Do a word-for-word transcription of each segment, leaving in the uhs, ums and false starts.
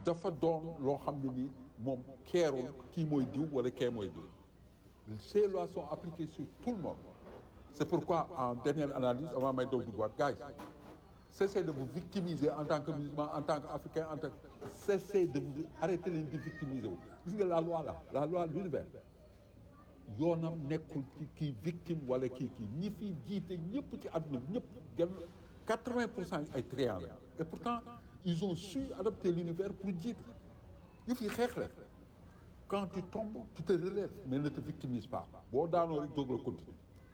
dafa doon loo xam ne ni moom keerul kii mooy diw wala kee mooy diw. Ces lois sont appliquées sur tout le monde. C'est pourquoi en dernière analyse avant may daw duggaat gars yi cessez de vous victimiser en tant que musulman en tant qu'Africain en tant que cessez de vous arrêter leen di victimiser wu. Gis nga la loi là la loi de l'univers yoonam nekkul ci kii victime wala kii kii ñi fi jiite ñëpp ci àdduna bi ñëpp genn quatre-vingts pour cent ay triant la et pourtant ils ont su adapter l'univers pour jiite yu fi xeex la quand tu tombes tu te relèves mais ne te victimise pas boo daanoo rek doog la continuer.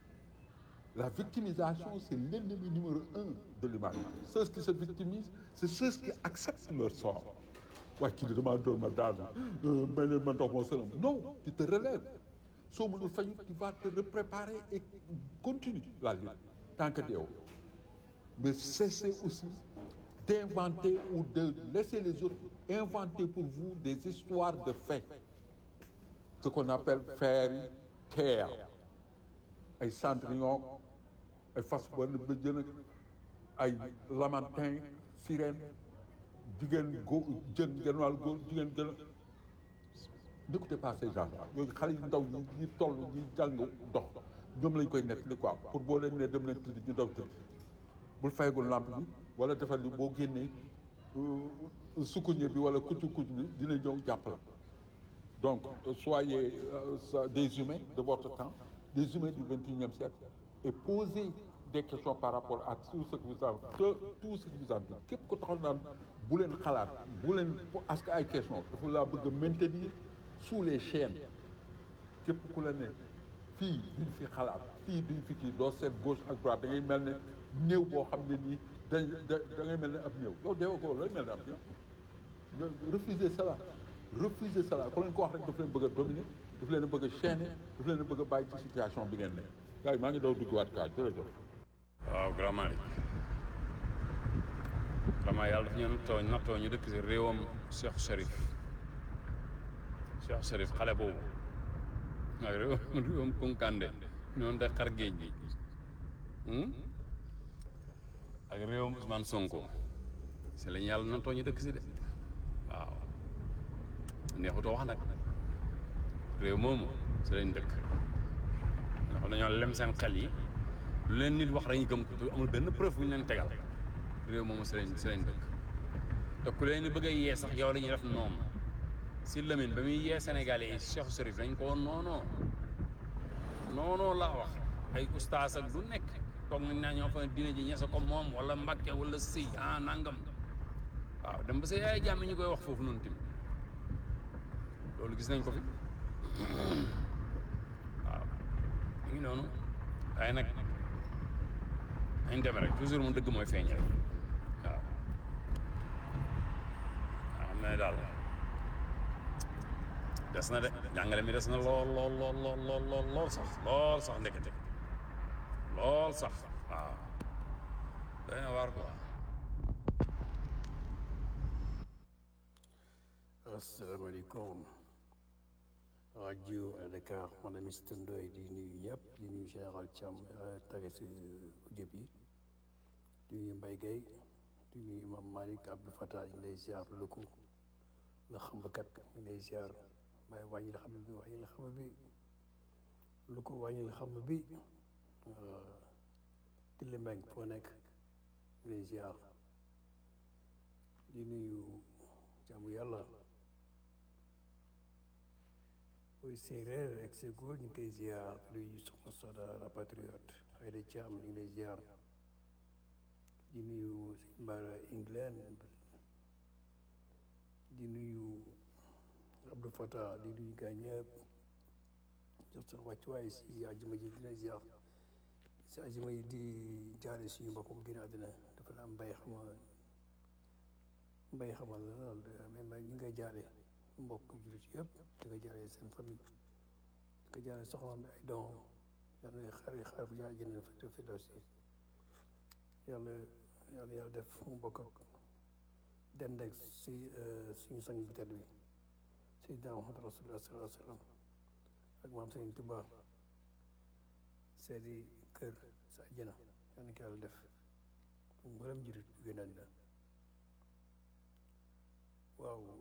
La victimisation, c'est l'ennemi numéro un de l'humanité. Ceux qui se victimisent, c'est ceux qui acceptent leur sort. Ouais, qui demandent de me donner, non, tu te relèves. Sauf que tu vas te préparer et continuer la lutte, tant que tu es haut. Mais cessez aussi d'inventer ou de laisser les autres inventer pour vous des histoires de faits. Ce qu'on appelle fairy tale. Ay Cendrillon ay fas wala ba jën ak ay lamantin sirène jigéen góor jën genn wàllu góor jigéen gën a n'écoutez pas ces gens-là yooyu xale yu ndaw ñi ñi toll ñi jàng dox ñoom lañ koy nekk li quoi pour boo leen ne dem leen tëdd ñu daw tëdd bul fayagul lampe bi wala defal li boo génnee sukkuñe bi wala kuccu kucc bi dina ñëw jàpp la donc soyez euh, des humains de votre temps des humains du vingt et unième siècle et posez des questions par rapport à tout ce que vous avez tout ce que vous avez képp ko taxaw naan bu leen xalaat bu leen ask ay questions dafa laa bëgg a maintenir sous les chaînes képp ku la ne fii duñ fi xalaat fii duñ fi kii doo seet gauche ak droite da ngay mel ne néew boo xam ne nii da da ngay mel ne ab néew yow deewoo ko lay mel ne ab néew refusez cela refusez cela ku leen ko wax rek daf leen bëgg a dominer daf leen a bëgg a chaîner daf leen a bëgg a bàyyi ci situation bi ngeen ne gars yi maa ngi daw duggaat kaa jërëjëf. waaw grand Malick vraiment yàlla daf ñu nattoo nattoo ñu dëkk si réewam Cheikh Chérif Cheikh Chérif xale boobu ak réewam réewam Kunkande ñoonu de xar géej gi ak réewam Ousmane Sonko si lañu yàlla nattoo ñu dëkk si de waaw neexutoo wax nag réew moomu si lañ dëkk ndax dañoo lem seen xel yi lu leen nit wax dañuy gëm ko amul benn preuve bu ñu leen tegal réew moomu si lañ si lañ dëkk te ku leen bëgg a yee sax yow la ñuy def noonu si Lamine ba muy yee Sénégalais yi Cheikh Chérif dañ ko noonoo noonoo laa wax ay ustaas ak lu nekk toog nañ naa ñoo fa dina ji ñesa ko moom wala Mbàkke wala sëy ah nangam waaw dem ba sa yaay jàmm ñu koy wax foofu noonu tamit loolu gis nañ ko fi waaw mu ngi noonu waaye nag nañ dem rek toujours mu dëgg mooy feeñ rek waaw waaw xam ne daal des na de jàngale mi des na lool lool lool lool lool lool lool sax lool sax ndekete lool sax waaw doy na waar quoi. asalaamaaleykum rajo Dakar man la Mister Ndoye di nuyu ñëpp di nuyu Général Thiam tare si ujëb yi di nuyu Mbaye Gueye di nuyu Imam Malick Abdou Fatah ñu ngi lay ziar lëkku la xambakat ñu ngi lay ziar Mbaye wàññi la xam bi wàññi la xam bi lëkku wàññi la xam bi Tille Mbeng foo nekk ñu ngi lay ziar di nuyu jàmm yàlla ooy séeréer ak sa góor ñu ngi koy ziar luy soxna Soda la patriote Aïda Thiam ñu ngi lay ziar di nuyu sëñ Mbara England di nuyu Abdou Fatah di nuyu gaa ñëpp jox sa wàccuwaay si àjjuma ji dina ziar si àjjuma yi di jaare suñu mbokkum biir àddina dafa la am mbay xama mbay xamal la lool mais mbay ñu ngi koy jaare mbokk jullit yëpp di ko jaaree seen famille di ko jaaree soxnaam bi ay doom yàlla na xare xare bu jaar jënd fa fi aussi yàlla yàlla yàlla def mu bokk ak dend ak si suñu sang bu tedd bi Seydina Muhammad Rasulullah sallallahu alayhi wa sallam ak maam Sëriñ Tuubaa seedi kër sa àjjana yàlla na ko yàlla def mboolem jullit bu gën a waaw